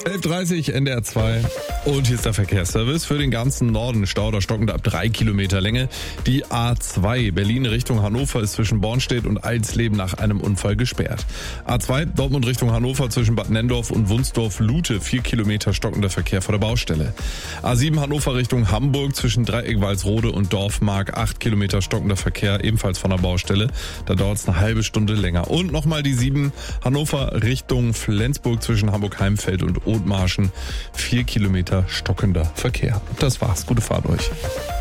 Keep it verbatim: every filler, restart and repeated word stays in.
elf Uhr dreißig, N D R zwei. Und hier ist der Verkehrsservice für den ganzen Norden. Stau oder stockend ab drei Kilometer Länge. Die A zwei Berlin Richtung Hannover ist zwischen Bornstedt und Eilsleben nach einem Unfall gesperrt. A zwei Dortmund Richtung Hannover zwischen Bad Nenndorf und Wunsdorf-Lute. vier Kilometer stockender Verkehr vor der Baustelle. A sieben Hannover Richtung Hamburg zwischen Dreieck-Walsrode und Dorfmark. acht Kilometer stockender Verkehr ebenfalls von der Baustelle. Da dauert es eine halbe Stunde länger. Und nochmal die sieben Hannover Richtung Flensburg zwischen Hamburg-Heimfeld und Othmarschen. vier Kilometer stockender Verkehr. Das war's. Gute Fahrt euch.